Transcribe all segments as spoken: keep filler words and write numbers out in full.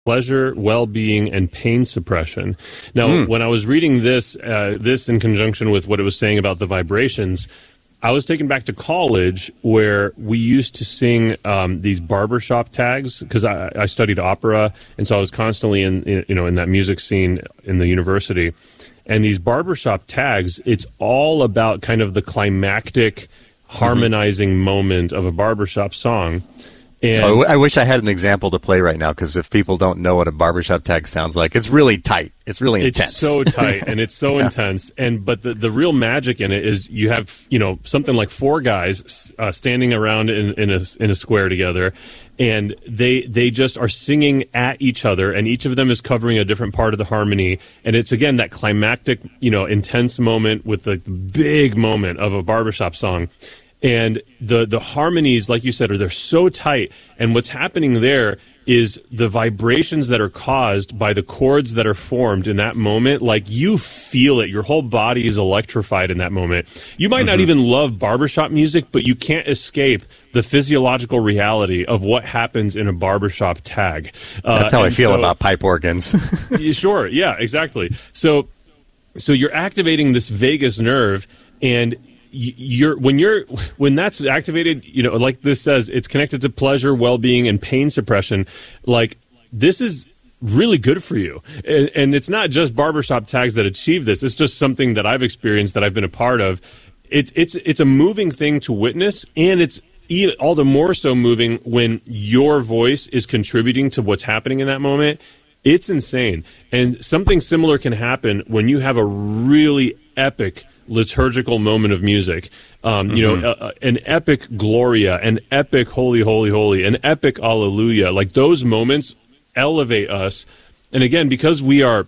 pleasure, well-being, and pain suppression. Now, mm. when I was reading this, uh, this in conjunction with what it was saying about the vibrations, I was taken back to college where we used to sing um, these barbershop tags because I, I studied opera, and so I was constantly in, in you know in that music scene in the university. And these barbershop tags, it's all about kind of the climactic, harmonizing mm-hmm. moment of a barbershop song. And oh, I wish I had an example to play right now, because if people don't know what a barbershop tag sounds like, it's really tight. It's really intense. It's so tight, and it's so yeah. intense. And but the, the real magic in it is you have, you know, something like four guys uh, standing around in, in a in a square together, and they they just are singing at each other, and each of them is covering a different part of the harmony. And it's again that climactic, you know, intense moment with the, the big moment of a barbershop song. And the, the harmonies, like you said, are they're so tight. And what's happening there is the vibrations that are caused by the chords that are formed in that moment. Like, you feel it. Your whole body is electrified in that moment. You might mm-hmm. not even love barbershop music, but you can't escape the physiological reality of what happens in a barbershop tag. Uh, That's how I feel so, about pipe organs. Sure. Yeah, exactly. So, so you're activating this vagus nerve, and You're when you're when that's activated, you know, like this says, it's connected to pleasure, well-being, and pain suppression. Like, this is really good for you, and, and it's not just barbershop tags that achieve this. It's just something that I've experienced, that I've been a part of. It's it's it's a moving thing to witness, and it's even, all the more so moving when your voice is contributing to what's happening in that moment. It's insane, and something similar can happen when you have a really epic liturgical moment of music, um, mm-hmm. you know, uh, an epic Gloria, an epic Holy, Holy, Holy, an epic Alleluia. Like, those moments elevate us. And again, because we are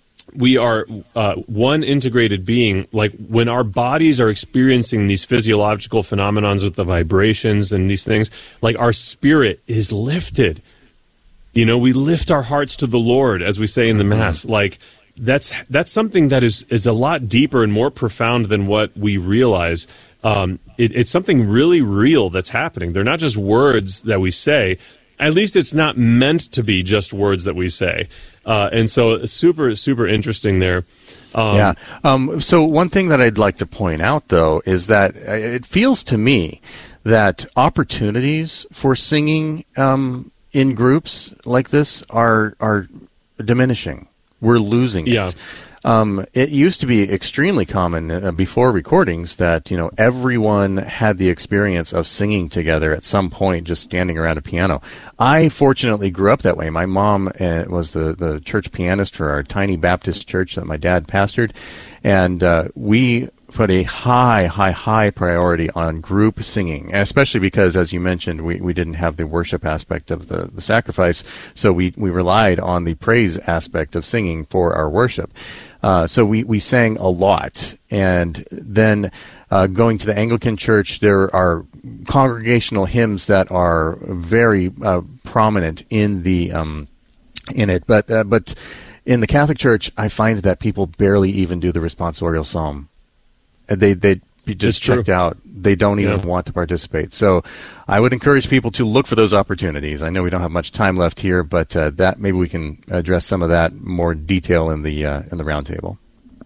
we are uh, one integrated being, like, when our bodies are experiencing these physiological phenomenons with the vibrations and these things, like, our spirit is lifted. You know, we lift our hearts to the Lord, as we say in the mm-hmm. Mass. Like, That's that's something that is, is a lot deeper and more profound than what we realize. Um, it, it's something really real that's happening. They're not just words that we say. At least it's not meant to be just words that we say. Uh, and so super, super interesting there. Um, yeah. Um, so one thing that I'd like to point out, though, is that it feels to me that opportunities for singing um, in groups like this are are diminishing. We're losing it. Yeah. Um, it used to be extremely common uh, before recordings that, you know, everyone had the experience of singing together at some point, just standing around a piano. I fortunately grew up that way. My mom uh, was the, the church pianist for our tiny Baptist church that my dad pastored, and uh, we put a high, high, high priority on group singing, especially because, as you mentioned, we, we didn't have the worship aspect of the, the sacrifice, so we, we relied on the praise aspect of singing for our worship. Uh, so we, we sang a lot. And then uh, going to the Anglican Church, there are congregational hymns that are very uh, prominent in the um, in it. But uh, but in the Catholic Church, I find that people barely even do the responsorial psalm. They they just checked out. They don't even yeah. want to participate. So I would encourage people to look for those opportunities. I know we don't have much time left here, but uh, that maybe we can address some of that more detail in the uh, in the roundtable.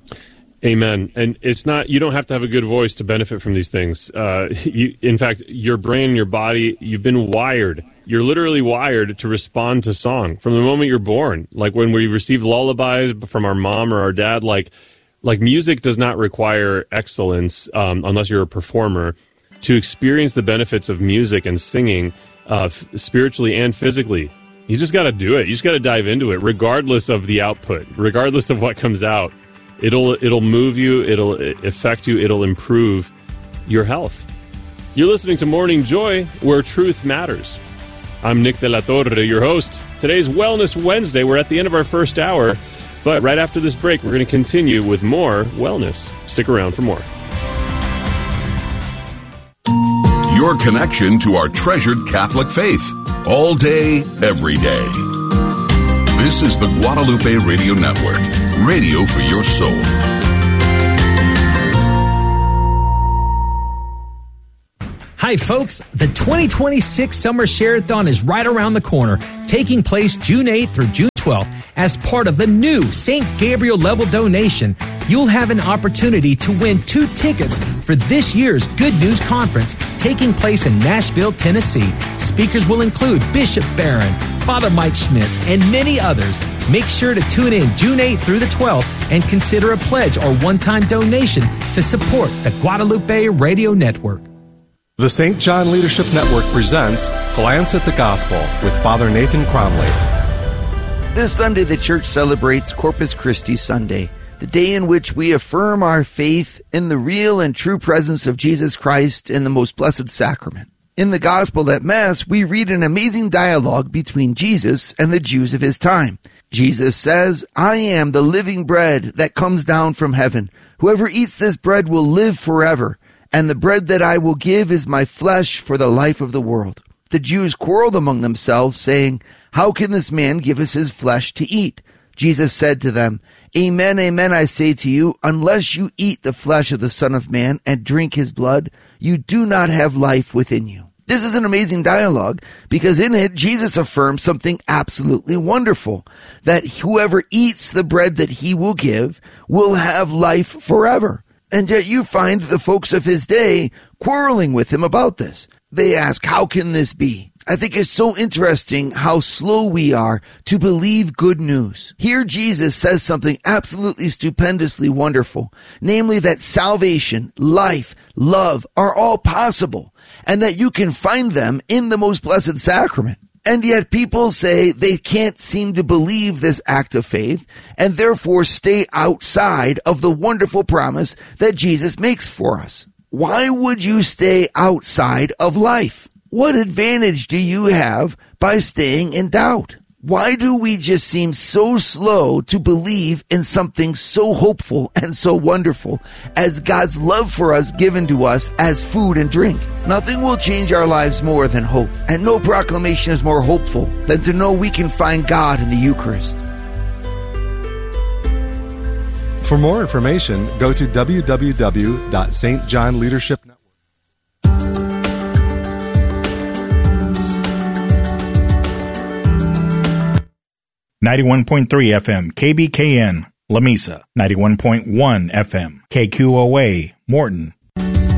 Amen. And it's not, you don't have to have a good voice to benefit from these things. Uh, you, in fact, your brain, your body, you've been wired. You're literally wired to respond to song from the moment you're born. Like when we receive lullabies from our mom or our dad, like like music does not require excellence um, unless you're a performer to experience the benefits of music and singing uh, f- spiritually and physically. You just got to do it. You just got to dive into it, regardless of the output, regardless of what comes out. It'll it'll move you. It'll affect you. It'll improve your health. You're listening to Morning Joy, where truth matters. I'm Nick De La Torre, your host. Today's Wellness Wednesday. We're at the end of our first hour, but right after this break, we're going to continue with more wellness. Stick around for more. Your connection to our treasured Catholic faith, all day, every day. This is the Guadalupe Radio Network, radio for your soul. Hi Hi, folks. The twenty twenty-six Summer Share-a-thon is right around the corner, taking place June eighth through June twelfth. As part of the new Saint Gabriel level donation, you'll have an opportunity to win two tickets for this year's Good News Conference taking place in Nashville, Tennessee. Speakers will include Bishop Barron, Father Mike Schmitz, and many others. Make sure to tune in June eighth through the twelfth and consider a pledge or one-time donation to support the Guadalupe Radio Network. The Saint John Leadership Network presents Glance at the Gospel with Father Nathan Cromley. This Sunday, the church celebrates Corpus Christi Sunday, the day in which we affirm our faith in the real and true presence of Jesus Christ in the most blessed sacrament. In the Gospel at Mass, we read an amazing dialogue between Jesus and the Jews of his time. Jesus says, "I am the living bread that comes down from heaven. Whoever eats this bread will live forever. And the bread that I will give is my flesh for the life of the world." The Jews quarreled among themselves, saying, "How can this man give us his flesh to eat?" Jesus said to them, "Amen, amen, I say to you, unless you eat the flesh of the Son of Man and drink his blood, you do not have life within you." This is an amazing dialogue because in it, Jesus affirms something absolutely wonderful, that whoever eats the bread that he will give will have life forever. And yet you find the folks of his day quarreling with him about this. They ask, how can this be? I think it's so interesting how slow we are to believe good news. Here Jesus says something absolutely stupendously wonderful, namely that salvation, life, love are all possible, and that you can find them in the most blessed sacrament. And yet people say they can't seem to believe this act of faith and therefore stay outside of the wonderful promise that Jesus makes for us. Why would you stay outside of life? What advantage do you have by staying in doubt? Why do we just seem so slow to believe in something so hopeful and so wonderful as God's love for us given to us as food and drink? Nothing will change our lives more than hope, and no proclamation is more hopeful than to know we can find God in the Eucharist. For more information, go to w w w dot s t john leadership network. ninety-one point three F M, K B K N, La Mesa. ninety-one point one F M, K Q O A, Morton.